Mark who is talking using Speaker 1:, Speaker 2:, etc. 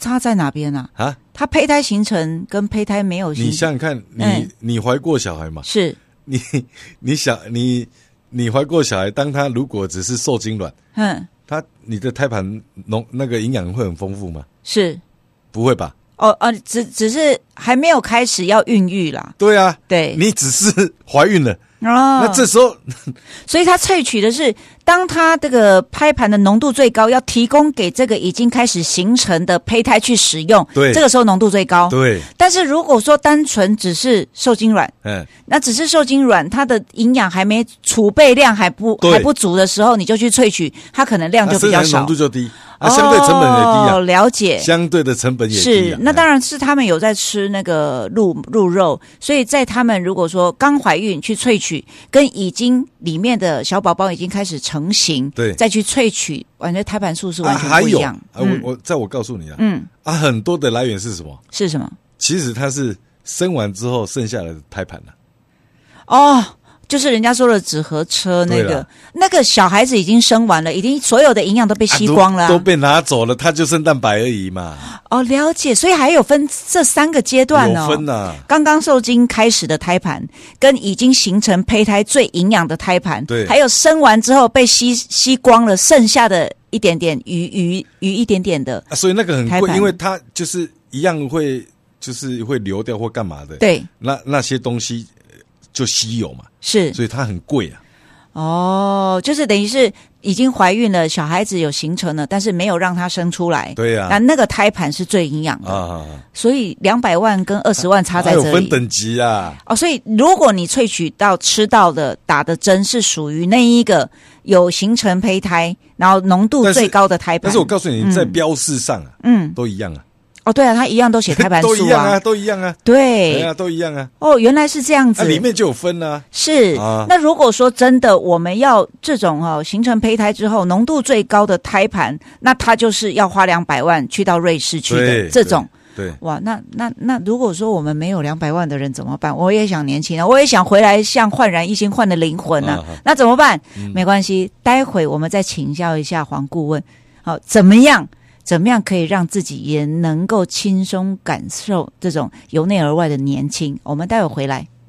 Speaker 1: 差在哪边啊？啊，它胚胎形成跟胚胎没有形成，
Speaker 2: 你想想看，你怀过小孩嘛？
Speaker 1: 是，
Speaker 2: 你怀过小孩，当他如果只是受精卵，你的胎盘那个营养会很丰富吗？
Speaker 1: 是，
Speaker 2: 不会吧？
Speaker 1: 只是还没有开始要孕育啦。
Speaker 2: 对啊，
Speaker 1: 对，
Speaker 2: 你只是怀孕了。那这时候，
Speaker 1: 所以它萃取的是，当它这个胎盘的浓度最高，要提供给这个已经开始形成的胚胎去使用，
Speaker 2: 对，
Speaker 1: 这个时候浓度最高。
Speaker 2: 对。
Speaker 1: 但是如果说单纯只是受精卵，那只是受精卵，它的营养还没储备量还不足的时候，你就去萃取，它可能量就比较少，
Speaker 2: 浓度就低。相对成本也低啊，
Speaker 1: 了解，
Speaker 2: 相对的成本也低
Speaker 1: 是。那当然是他们有在吃那个鹿肉，所以在他们如果说刚怀孕去萃取，跟已经里面的小宝宝已经开始成型，
Speaker 2: 对，
Speaker 1: 再去萃取，完全胎盘数是完全不一样。
Speaker 2: 我告诉你啊，很多的来源是什么？
Speaker 1: 是什么？
Speaker 2: 其实它是生完之后剩下的胎盘
Speaker 1: 就是人家说的纸盒车那个小孩子已经生完了，已经所有的营养都被吸光了，
Speaker 2: 都被拿走了，它就剩蛋白而已嘛。
Speaker 1: 了解，所以还有分这3个阶段
Speaker 2: 有分啊。
Speaker 1: 刚刚受精开始的胎盘，跟已经形成胚胎最营养的胎盘，
Speaker 2: 对，
Speaker 1: 还有生完之后被吸光了，剩下的一点点余一点点的，
Speaker 2: 所以那个很贵，因为它就是一样会流掉或干嘛的。
Speaker 1: 对，
Speaker 2: 那些东西就稀有嘛，
Speaker 1: 是，
Speaker 2: 所以它很贵啊。
Speaker 1: 就是等于是已经怀孕了，小孩子有形成了，但是没有让他生出来。
Speaker 2: 对啊，
Speaker 1: 那个胎盘是最营养的所以200万跟20万差在这里。
Speaker 2: 还有分等级啊。
Speaker 1: 所以如果你萃取到吃到的打的针是属于那一个有形成胚胎，然后浓度最高的胎盘，
Speaker 2: 但是我告诉你，在标示上都一样啊。
Speaker 1: 对啊，它一样都写胎盘数
Speaker 2: 都一样啊，都一样啊。
Speaker 1: 对
Speaker 2: 啊，都一样啊。
Speaker 1: 原来是这样子。
Speaker 2: 里面就有分啊。
Speaker 1: 是那如果说真的我们要这种形成胚胎之后浓度最高的胎盘，那它就是要花200万去到瑞士去的这种。
Speaker 2: 对，
Speaker 1: 哇，那如果说我们没有200万的人怎么办？我也想年轻啊，我也想回来像焕然一新换的灵魂啊。那怎么办？没关系，待会我们再请教一下黄顾问。怎么样可以让自己也能够轻松感受这种由内而外的年轻？我们待会回来。